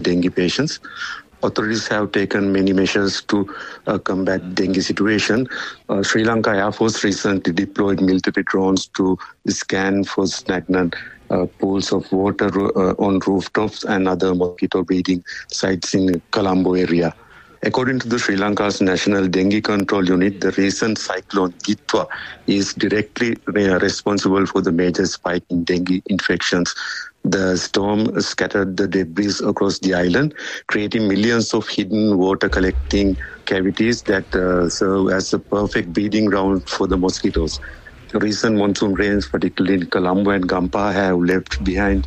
dengue patients. Authorities have taken many measures to combat dengue situation. Sri Lanka Air Force recently deployed military drones to scan for stagnant pools of water on rooftops and other mosquito breeding sites in Colombo area. According to the Sri Lanka's National Dengue Control Unit, the recent cyclone Gitwa is directly responsible for the major spike in dengue infections. The storm scattered the debris across the island, creating millions of hidden water collecting cavities that serve as a perfect breeding ground for the mosquitoes. Recent monsoon rains, particularly in Colombo and Gampa, have left behind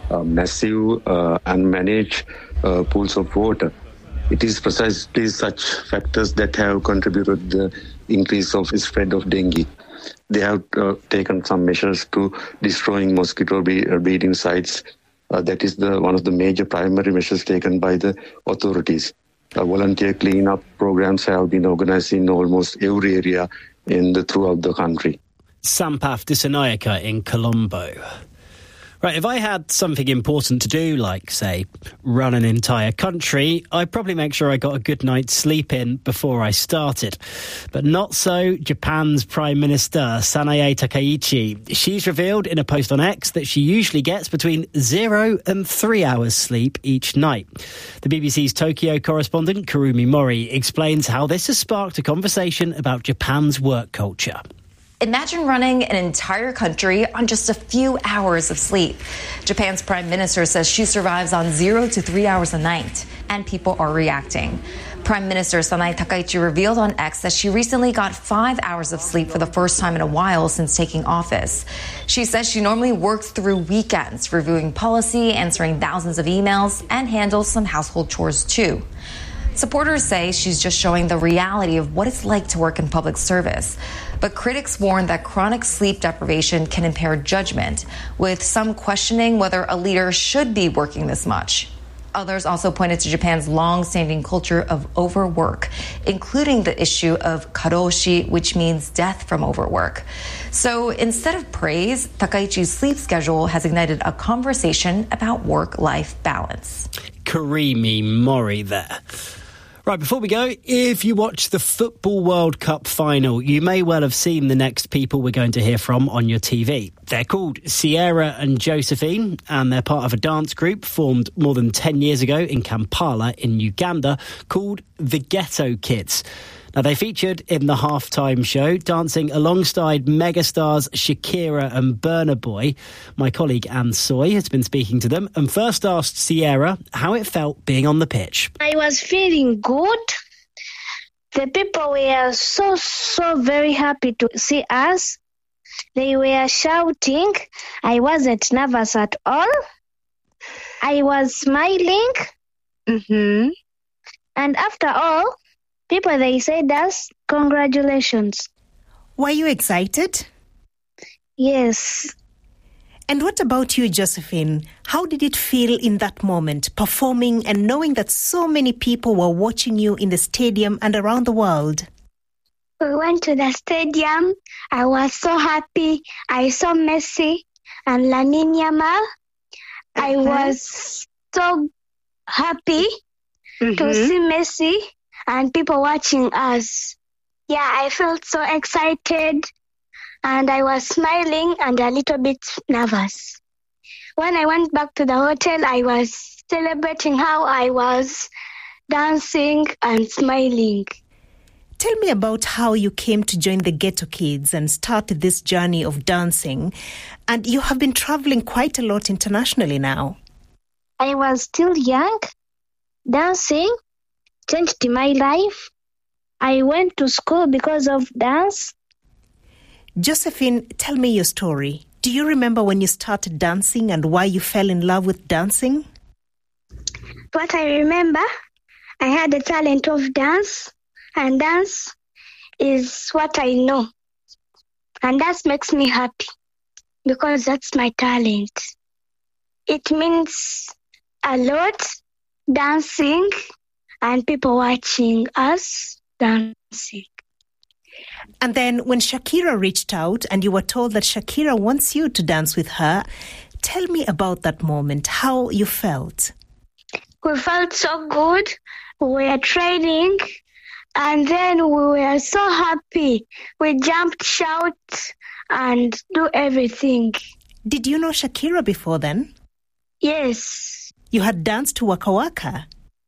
massive unmanaged pools of water. It is precisely such factors that have contributed to the increase of spread of dengue. They have taken some measures to destroying mosquito breeding sites. That is one of the major primary measures taken by the authorities. Volunteer cleanup programs have been organized in almost every area throughout the country. Sampath Dissanayake in Colombo. Right, if I had something important to do, like, say, run an entire country, I'd probably make sure I got a good night's sleep in before I started. But not so Japan's Prime Minister, Sanae Takaichi. She's revealed in a post on X that she usually gets between 0 and 3 hours sleep each night. The BBC's Tokyo correspondent, Kurumi Mori, explains how this has sparked a conversation about Japan's work culture. Imagine running an entire country on just a few hours of sleep. Japan's prime minister says she survives on 0 to 3 hours a night, and people are reacting. Prime Minister Sanae Takaichi revealed on X that she recently got 5 hours of sleep for the first time in a while since taking office. She says she normally works through weekends, reviewing policy, answering thousands of emails, and handles some household chores too. Supporters say she's just showing the reality of what it's like to work in public service. But critics warn that chronic sleep deprivation can impair judgment, with some questioning whether a leader should be working this much. Others also pointed to Japan's long-standing culture of overwork, including the issue of karoshi, which means death from overwork. So instead of praise, Takaichi's sleep schedule has ignited a conversation about work-life balance. Kurumi Mori there. Right, before we go, if you watch the Football World Cup final, you may well have seen the next people we're going to hear from on your TV. They're called Sierra and Josephine, and they're part of a dance group formed more than 10 years ago in Kampala in Uganda called the Ghetto Kids. Now, they featured in the halftime show, dancing alongside megastars Shakira and Burna Boy. My colleague Anne Soy has been speaking to them and first asked Sierra how it felt being on the pitch. I was feeling good. The people were so very happy to see us. They were shouting. I wasn't nervous at all. I was smiling. And after all, people, they said us, congratulations. Were you excited? Yes. And what about you, Josephine? How did it feel in that moment, performing and knowing that so many people were watching you in the stadium and around the world? We went to the stadium. I was so happy. I saw Messi and Lamine Yamal. I was so happy to see Messi and people watching us. Yeah, I felt so excited and I was smiling and a little bit nervous. When I went back to the hotel, I was celebrating how I was dancing and smiling. Tell me about how you came to join the Ghetto Kids and started this journey of dancing. And you have been traveling quite a lot internationally now. I was still young. Dancing changed my life. I went to school because of dance. Josephine, tell me your story. Do you remember when you started dancing and why you fell in love with dancing? What I remember, I had a talent of dance, and dance is what I know. And that makes me happy because that's my talent. It means a lot, dancing, and people watching us dancing. And then when Shakira reached out and you were told that Shakira wants you to dance with her, tell me about that moment, how you felt. We felt so good. We were training, and then we were so happy. We jumped, shout, and do everything. Did you know Shakira before then? Yes. You had danced to Waka Waka?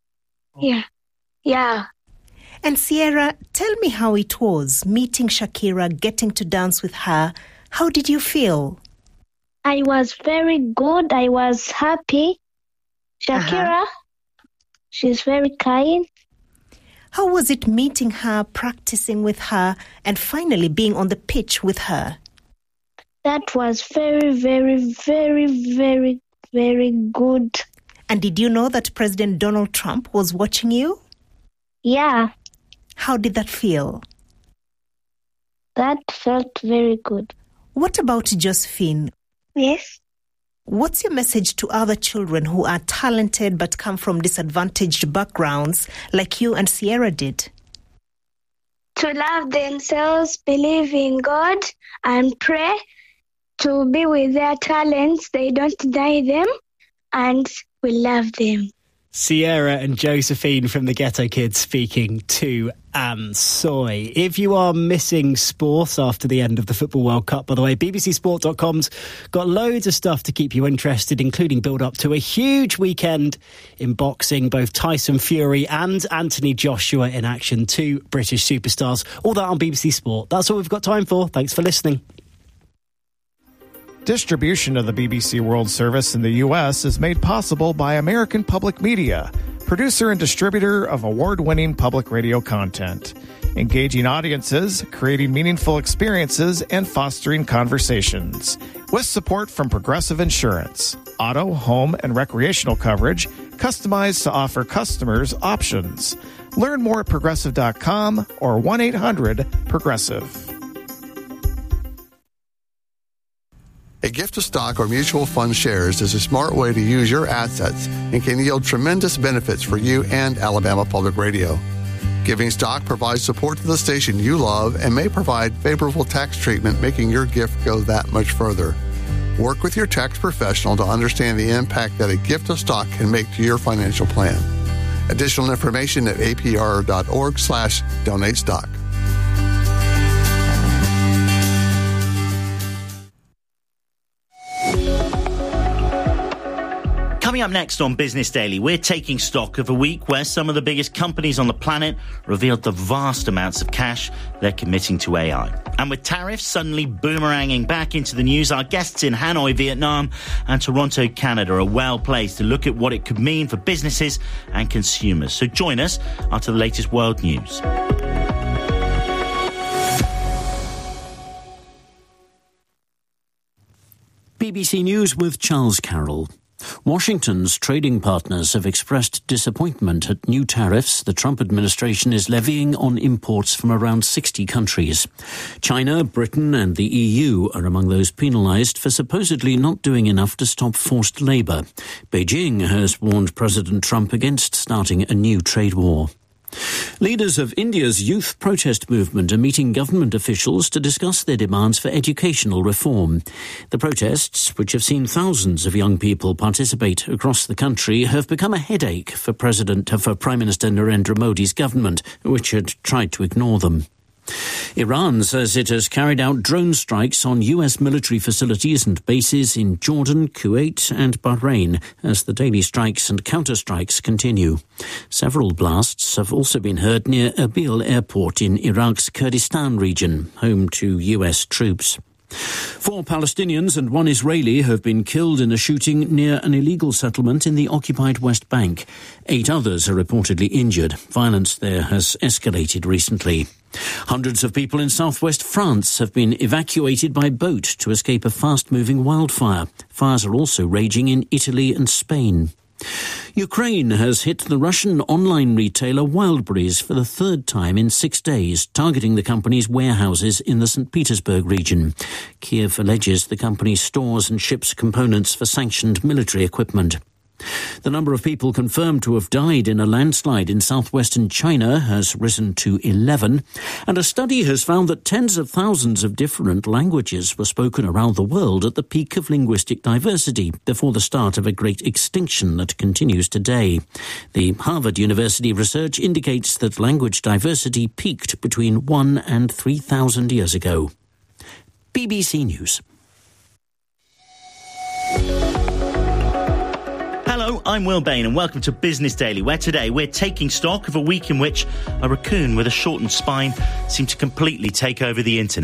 Yeah. And Sierra, tell me how it was meeting Shakira, getting to dance with her. How did you feel? I was very good. I was happy. Shakira, she's very kind. How was it meeting her, practicing with her, and finally being on the pitch with her? That was very, very, very, very, very good. And did you know that President Donald Trump was watching you? Yeah. How did that feel? That felt very good. What about Josephine? Yes. What's your message to other children who are talented but come from disadvantaged backgrounds like you and Sierra did? To love themselves, believe in God, and pray to be with their talents. They don't deny them, and we love them. Sierra and Josephine from the Ghetto Kids speaking to Anne Soy. If you are missing sport after the end of the Football World Cup, by the way, bbcsport.com's got loads of stuff to keep you interested, including build-up to a huge weekend in boxing, both Tyson Fury and Anthony Joshua in action, two British superstars. All that on BBC Sport. That's all we've got time for. Thanks for listening. Distribution of the BBC World Service in the U.S. is made possible by American Public Media, producer and distributor of award-winning public radio content. Engaging audiences, creating meaningful experiences, and fostering conversations. With support from Progressive Insurance. Auto, home, and recreational coverage customized to offer customers options. Learn more at Progressive.com or 1-800-PROGRESSIVE. A gift of stock or mutual fund shares is a smart way to use your assets and can yield tremendous benefits for you and Alabama Public Radio. Giving stock provides support to the station you love and may provide favorable tax treatment, making your gift go that much further. Work with your tax professional to understand the impact that a gift of stock can make to your financial plan. Additional information at apr.org/donate stock. Coming up next on Business Daily, we're taking stock of a week where some of the biggest companies on the planet revealed the vast amounts of cash they're committing to AI. And with tariffs suddenly boomeranging back into the news, our guests in Hanoi, Vietnam and Toronto, Canada are well placed to look at what it could mean for businesses and consumers. So join us after the latest world news. BBC News with Charles Carroll. Washington's trading partners have expressed disappointment at new tariffs the Trump administration is levying on imports from around 60 countries. China, Britain and the EU are among those penalised for supposedly not doing enough to stop forced labour. Beijing has warned President Trump against starting a new trade war. Leaders of India's youth protest movement are meeting government officials to discuss their demands for educational reform. The protests, which have seen thousands of young people participate across the country, have become a headache for Prime Minister Narendra Modi's government, which had tried to ignore them. Iran says it has carried out drone strikes on US military facilities and bases in Jordan, Kuwait and Bahrain as the daily strikes and counter-strikes continue. Several blasts have also been heard near Erbil airport in Iraq's Kurdistan region, home to US troops. 4 Palestinians and 1 Israeli have been killed in a shooting near an illegal settlement in the occupied West Bank. 8 others are reportedly injured. Violence there has escalated recently. Hundreds of people in southwest France have been evacuated by boat to escape a fast-moving wildfire. Fires are also raging in Italy and Spain. Ukraine has hit the Russian online retailer Wildberries for the 3rd time in 6 days, targeting the company's warehouses in the St. Petersburg region. Kiev alleges the company stores and ships components for sanctioned military equipment. The number of people confirmed to have died in a landslide in southwestern China has risen to 11, and a study has found that tens of thousands of different languages were spoken around the world at the peak of linguistic diversity before the start of a great extinction that continues today. The Harvard University research indicates that language diversity peaked between 1 and 3,000 years ago. BBC News. Hello, I'm Will Bain and welcome to Business Daily, where today we're taking stock of a week in which a raccoon with a shortened spine seemed to completely take over the internet.